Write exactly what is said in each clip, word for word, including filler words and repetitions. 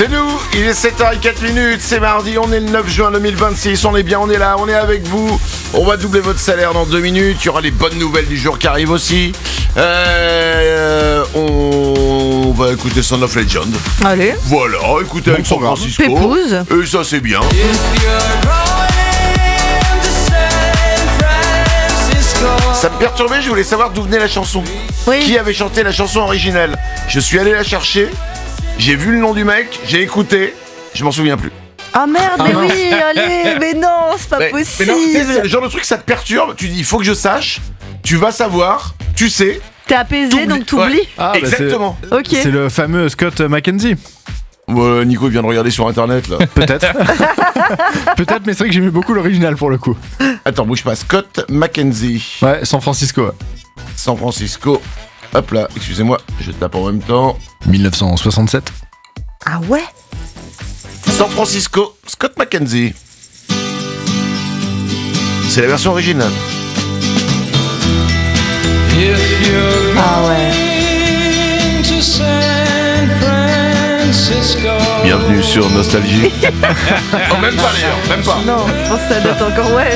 C'est nous, il est sept heures zéro quatre minutes, c'est mardi, on est le neuf juin deux mille vingt-six, on est bien, on est là, on est avec vous. On va doubler votre salaire dans deux minutes, il y aura les bonnes nouvelles du jour qui arrivent aussi. Euh, on va écouter Son of Legend. Allez. Voilà, écoutez avec San Francisco. Pépouze. Et ça c'est bien. Ça me perturbait, je voulais savoir d'où venait la chanson. Oui. Qui avait chanté la chanson originelle. Je suis allé la chercher, j'ai vu le nom du mec, j'ai écouté, je m'en souviens plus. Ah merde, Ah mais non. oui, allez, mais non, c'est pas Mais, mais possible. non, c'est le genre de truc, ça te perturbe, tu dis, il faut que je sache, tu vas savoir, tu sais. T'es apaisé, T'oublies. donc t'oublies. Ouais. Ah, bah, Exactement. c'est, Ok. c'est le fameux Scott McKenzie. Ouais, Nico il vient de regarder sur internet là. Peut-être. Peut-être, mais c'est vrai que j'aimais beaucoup l'original pour le coup. Attends, bouge pas, Scott McKenzie. Ouais, San Francisco. Ouais. San Francisco. Hop là, excusez-moi, je tape en même temps. dix-neuf cent soixante-sept. Ah ouais. San Francisco, Scott McKenzie. C'est la version originale. Ah ouais. Bienvenue sur Nostalgie. Oh, même pas d'ailleurs, même pas. Non, je pense que ça date encore, ouais.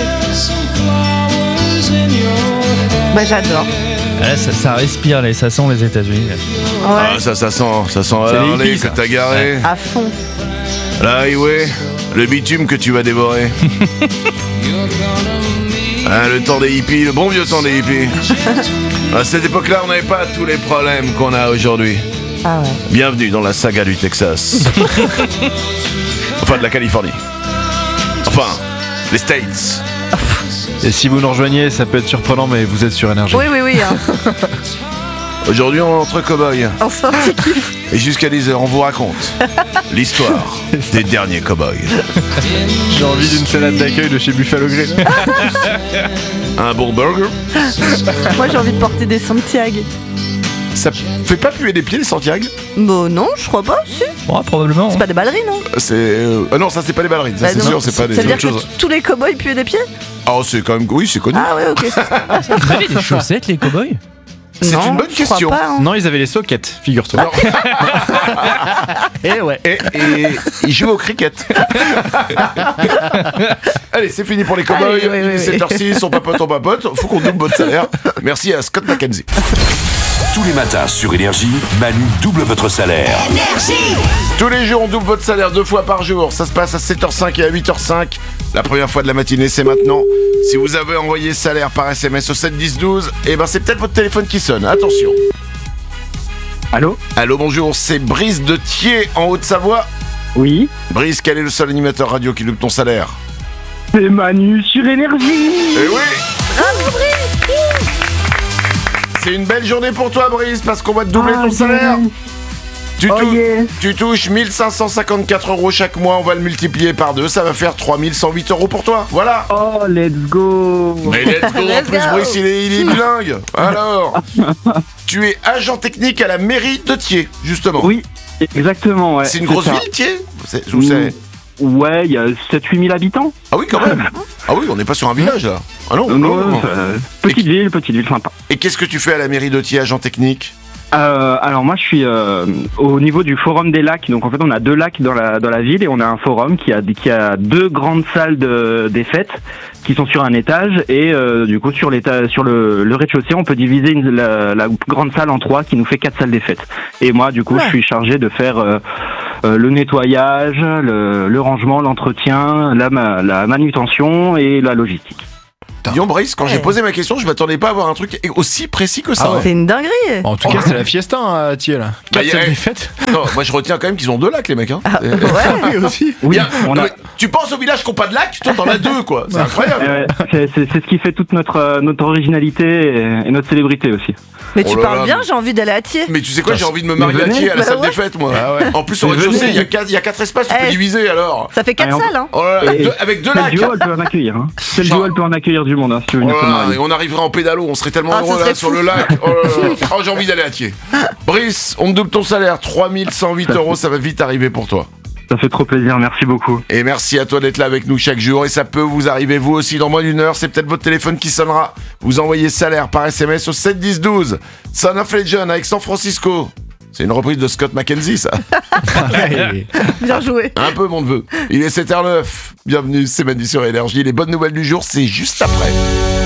Bah j'adore. Ouais, ça, ça respire, là, ça sent les États-Unis. là. Ouais. Ah, ça, ça sent, ça sent C'est la les Harley hippies, que ça. t'as garé. À fond. La highway, le bitume que tu vas dévorer. Ah, le temps des hippies, le bon vieux temps des hippies. À cette époque-là, on n'avait pas tous les problèmes qu'on a aujourd'hui. Ah ouais. Bienvenue dans la saga du Texas. Enfin, de la Californie. Enfin, les States. Et si vous nous rejoignez, ça peut être surprenant, mais vous êtes sur Énergie. Oui, oui, oui. Hein. Aujourd'hui, on est entre cow-boys. Enfin, tu kiffes. Et jusqu'à dix heures, on vous raconte l'histoire des derniers cow-boys. J'ai envie d'une salade d'accueil de chez Buffalo Grill. Un bon burger. Moi j'ai envie de porter des Santiago. Ça fait pas puer des pieds, les Santiago? Bon non, je crois pas, si. Bon, probablement. C'est pas des ballerines, non? C'est... euh, Ah non, ça c'est pas les ballerines, ça Bah c'est non. sûr, c'est pas des Ça veut dire autres que choses. t- tous les cow-boys puent des pieds? Ah, c'est quand même... Oui, c'est connu. Ah ouais, ok. Vous avez des chaussettes, les cow-boys? C'est Non, une bonne je crois question. pas, hein. Non, ils avaient les sockets, figure-toi. Non. Et ouais. Et, et il joue au cricket. Allez, c'est fini pour les cow-boys. Allez, oui, oui, oui. sept heures six, on papote, on papote. Faut qu'on double votre salaire. Merci à Scott McKenzie. Tous les matins sur Énergie, Manu double votre salaire. Tous les jours, on double votre salaire deux fois par jour. Ça se passe à sept heures cinq et à huit heures cinq. La première fois de la matinée, c'est maintenant. Si vous avez envoyé salaire par S M S au sept dix douze, eh ben c'est peut-être votre téléphone qui sonne. Attention. Allô? Allô, bonjour, c'est Brice de Thiers, en Haute-Savoie. Oui, Brice, quel est le seul animateur radio qui double ton salaire? c'est Manu sur Énergie. Eh oui! C'est une belle journée pour toi, Brice, parce qu'on va te doubler Ah, ton salaire. yeah. Tu, Oh tou- yeah. tu touches mille cinq cent cinquante-quatre euros chaque mois, on va le multiplier par deux, ça va faire trois mille cent huit euros pour toi. Voilà. Oh, let's go. Mais let's go, en Let's plus go. Brice, il est, il est bilingue. Alors, tu es agent technique à la mairie de Thiers, justement. Oui, exactement, ouais. C'est une grosse ça. ville, Thiers? C'est- Où c'est? Ouais, il y a sept à huit mille habitants. Ah oui, quand même. Ah oui, on n'est pas sur un village, là. Ah non, non, Non, non, non. euh, petite ville, petite ville sympa. Et qu'est-ce que tu fais à la mairie de Thiers, agent technique? Euh, alors moi je suis euh, au niveau du forum des lacs, donc en fait on a deux lacs dans la dans la ville et on a un forum qui a qui a deux grandes salles de des fêtes qui sont sur un étage et euh, du coup sur l'étage sur le, le rez-de-chaussée on peut diviser une, la, la grande salle en trois qui nous fait quatre salles des fêtes. Et moi du coup Ouais. je suis chargé de faire euh, euh, le nettoyage, le, le rangement, l'entretien, la, ma- la manutention et la logistique. Dis-donc, Brice, quand j'ai Ouais. posé ma question, je m'attendais pas à avoir un truc aussi précis que ça. Ah ouais. C'est une dinguerie. En tout cas, c'est la fiesta hein, à Thiers là. Bah, Quatre y a- salles des fêtes. Non, moi je retiens quand même qu'ils ont deux lacs, les mecs. Hein. Ah, Euh, ouais. Oui, aussi. Oui, y a- on non, a, mais tu penses aux villages qui n'ont pas de lac, toi t'en as deux, quoi. C'est incroyable. Euh, c'est, c'est, c'est ce qui fait toute notre, euh, notre originalité et, et notre célébrité aussi. Mais tu Oh là parles là, bien, mais- j'ai envie d'aller à Thiers. Mais tu sais quoi, j'ai envie de me Mais marier à venez. Thiers à la Bah salle ouais. des fêtes, moi. Ah ouais. En plus, sur le Mais rez-de-chaussée, venez. il y, a quatre- il y a quatre espaces, tu peux Eh. diviser alors. Ça fait quatre Allez, on- salles, hein. Oh là là, avec Et- deux, avec deux Celle lacs. du haut, elle peut en accueillir. Hein. Celle du Genre- haut, elle peut en accueillir du monde, hein, si tu veux Oh venir te là là, marier. et on arriverait en pédalo, on serait tellement Ah, ce heureux là serait sur fou. le lac. Oh, là là. Oh, j'ai envie d'aller à Thiers. Brice, on te double ton salaire, trois mille cent huit euros, ça va vite arriver pour toi. Ça fait trop plaisir, merci beaucoup. Et merci à toi d'être là avec nous chaque jour. Et ça peut vous arriver vous aussi dans moins d'une heure. C'est peut-être votre téléphone qui sonnera. Vous envoyez salaire par S M S au sept dix douze. Son of Legend avec San Francisco. C'est une reprise de Scott McKenzie, ça. Bien joué. Un peu, mon neveu. Il est sept heures neuf. Bienvenue, c'est Manu sur Énergie. Les bonnes nouvelles du jour, c'est juste après.